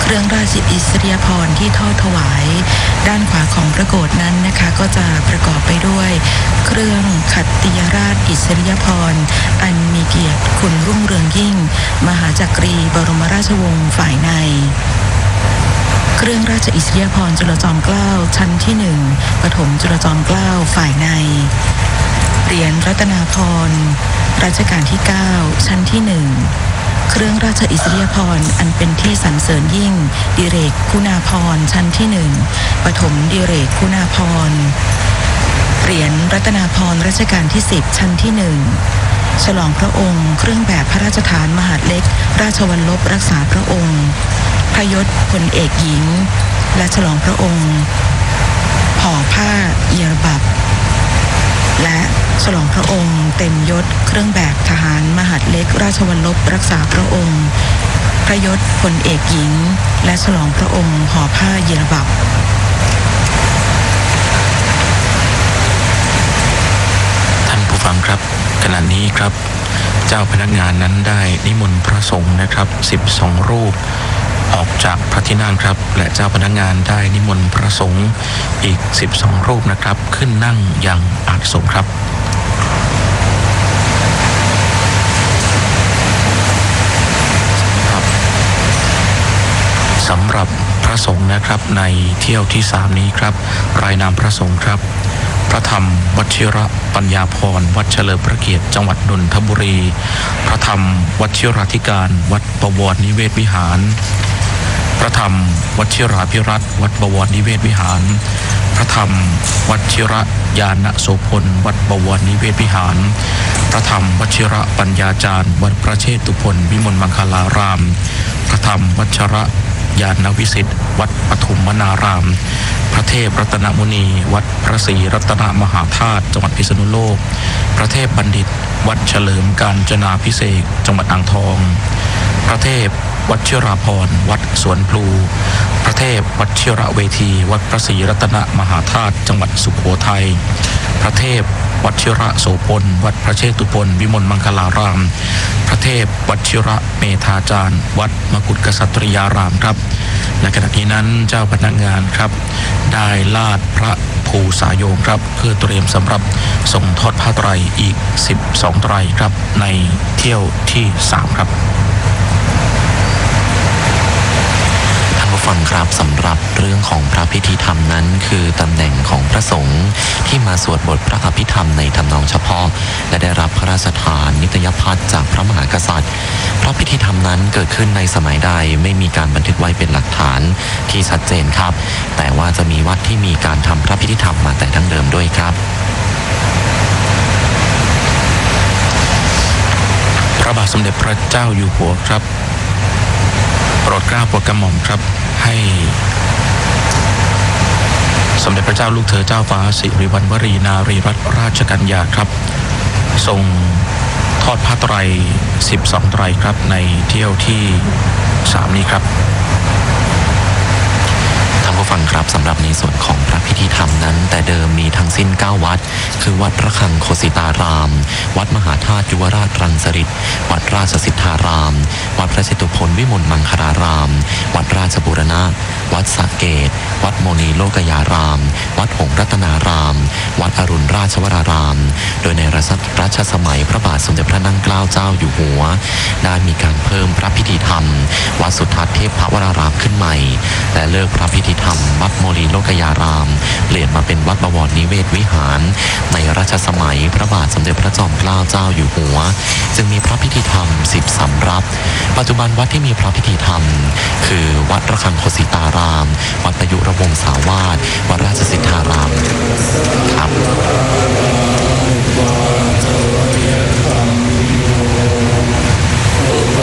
เครื่องราชอิสริยาภรณ์ที่ทอดถวายด้านขวาของพระโกฐนั้นนะคะก็จะประกอบไปด้วยเครื่องขัตติยราชอิสริยาภรณ์อันมีเกียรติคุณรุ่งเรืองยิ่งมหาจักรีบรมราชวงศ์ฝ่ายในเครื่องราชอิสริยาภรณ์จุลจอมเกล้าชั้นที่1ปฐมจุลจอมเกล้าฝ่ายในเหรียญรัตนาภรณ์รัชกาลที่9ชั้นที่1เครื่องราชอิสริยาภรณ์อันเป็นที่สรรเสริญยิ่งดิเรกคุณาภรณ์ชั้นที่1ปฐมดิเรกคุณาภรณ์เหรียญรัตนาภรณ์รัชกาลที่10ชั้นที่1ฉลองพระองค์เครื่องแบบพระราชทานมหาดเล็กราชวัลลบรักษาพระองค์พระยศพลเอกหญิงและฉลองพระองค์ห่อผ้าเอียรบับและฉลองพระองค์เต็มยศเครื่องแบบทหารมหาดเล็กราชวัลลบรักษาพระองค์พระยศพลเอกหญิงและฉลองพระองค์ห่อผ้าเอียรบับท่านผู้ฟังครับขณะนี้ครับเจ้าพนักงานนั้นได้นิมนต์พระสงฆ์นะครับ12รูปออกจากพระที่นั่งครับและเจ้าพนักงานได้นิมนต์พระสงฆ์อีก12รูปนะครับขึ้นนั่งยังอาสน์ครับสำหรับพระสงฆ์นะครับในเที่ยวที่3นี้ครับรายนามพระสงฆ์ครับพระธรรมวชิรปัญญาภรณ์วัดเฉลิมพระเกียรติจังหวัดนนทบุรีพระธรรมวชิราธิการวัดบวรนิเวศวิหารพระธรรมวชิราภิรัตน์วัดบวรนิเวศวิหารพระธรรมวชิรญาณโสพลวัดบวรนิเวศวิหารพระธรรมวชิรปัญญาจารย์วัดพระเชตุพนวิมลมังคลารามพระธรรมวชิรญาณวิสิทธิ์วัดปฐุมวนารามพระเทพรัตนมุนีวัดพระศรีรัตนมหาธาตุจังหวัดพิษณุโลกพระเทพบัณฑิตวัดเฉลิมกาญจนาภิเษกจังหวัดอ่างทองพระเทพวัชิราภรณ์วัดสวนพลูพระเทพวชิระเวทีวัดพระศรีรัตนมหาธาตุจังหวัดสุโขทัยพระเทพวชิระโสพลวัดพระเชตุพนวิมลมังคลารามพระเทพวชิระเมธาจารย์วัดมกุฏกษัตริยารามครับและขณะนี้นั้นเจ้าพนักงานครับได้ลาดพระภูสายโยงครับเพื่อเตรียมสำหรับส่งทอดผ้าไตรอีก12ไตรครับในเที่ยวที่3ครับฟังครับสำหรับเรื่องของพระพิธีธรรมนั้นคือตำแหน่งของพระสงฆ์ที่มาสวดบทพระอภิธรรมในทำนองเฉพาะและได้รับพระราชทานนิตยพัฒน์จากพระมหากษัตริย์พระพิธีธรรมนั้นเกิดขึ้นในสมัยใดไม่มีการบันทึกไว้เป็นหลักฐานที่ชัดเจนครับแต่ว่าจะมีวัดที่มีการทำพระพิธีธรรมมาแต่ดั้งเดิมด้วยครับพระบาทสมเด็จพระเจ้าอยู่หัวครับโปรดเกล้าโปรดกระหม่อมครับให้สมเด็จพระเจ้าลูกเธอเจ้าฟ้าสิริวัณวรีนารีรัตนราชกัญญาครับทรงทอดผ้าไตร12ไตรครับในเที่ยวที่3นี้ครับท่านผู้ฟังครับสำหรับในส่วนของพระพิธีธรรมนั้นแต่เดิมมีทั้งสิ้น9วัดคือวัดระฆังโคสิตารามวัดมหาธาตุยุวราชรังสฤษฎ์วัดราชสิทธารามวัดพระเชตุพนวิมลมังคลารามวัดราชบูรณะวัดสระเกตวัดโมนีโลกยารามวัดหงส์รัตนารามวัดอรุณราชวรารามโดยในรัชสมัยพระบาทสมเด็จพระนั่งเกล้าเจ้าอยู่หัวได้มีการเพิ่มพระพิธีธรรมวัดสุทัศน์เทพวรารามขึ้นใหม่และเลิกพระพิธีธรรมวัดโมลีโลกยารามเปลี่ยนมาเป็นวัดบวรนิเวศวิหารในรัชสมัยพระบาทสมเด็จพระจอมเกล้าเจ้าอยู่หัวจึงมีพระพิธีธรรม10สำรับปัจจุบันวัดที่มีพระพิธีธรรมคือวัดระฆังโคสิตารามวัดประยุรวงศาวาสวัดราชสิทธาราม